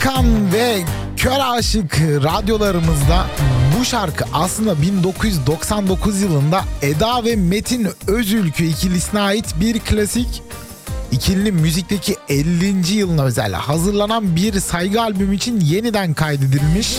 Erkan ve Kör Aşık radyolarımızda bu şarkı aslında 1999 yılında Eda ve Metin Özülkü ikilisine ait bir klasik. İkilinin müzikteki 50. yılına özel hazırlanan bir saygı albümü için yeniden kaydedilmiş.